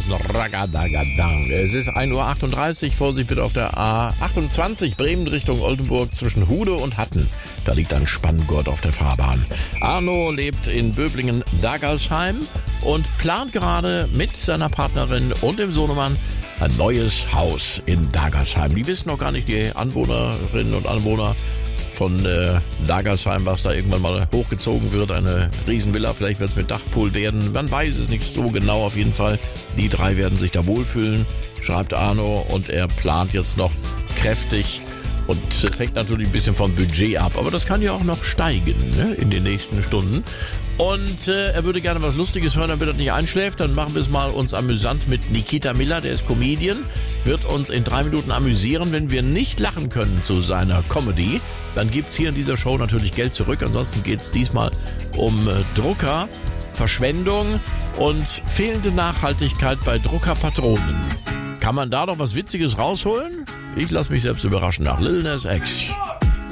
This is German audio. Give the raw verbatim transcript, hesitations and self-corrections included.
ist noch Ragadagadang. Es ist ein Uhr achtunddreißig, Vorsicht bitte auf der A achtundzwanzig, Bremen Richtung Oldenburg zwischen Hude und Hatten. Da liegt ein Spanngurt auf der Fahrbahn. Arno lebt in Böblingen-Dagalsheim und plant gerade mit seiner Partnerin und dem Sohnemann ein neues Haus in Dagalsheim. Die wissen noch gar nicht, die Anwohnerinnen und Anwohner von äh, Dagalsheim, was da irgendwann mal hochgezogen wird. Eine Riesenvilla, vielleicht wird es mit Dachpool werden. Man weiß es nicht so genau, auf jeden Fall. Die drei werden sich da wohlfühlen, schreibt Arno, und er plant jetzt noch kräftig. Und das hängt natürlich ein bisschen vom Budget ab, aber das kann ja auch noch steigen, ne, in den nächsten Stunden. Und äh, er würde gerne was Lustiges hören, damit er nicht einschläft. Dann machen wir es mal uns amüsant mit Nikita Miller, der ist Comedian, wird uns in drei Minuten amüsieren. Wenn wir nicht lachen können zu seiner Comedy, dann gibt's hier in dieser Show natürlich Geld zurück. Ansonsten geht's diesmal um äh, Drucker, Verschwendung und fehlende Nachhaltigkeit bei Druckerpatronen. Kann man da noch was Witziges rausholen? Ich lasse mich selbst überraschen nach Lil Nas X.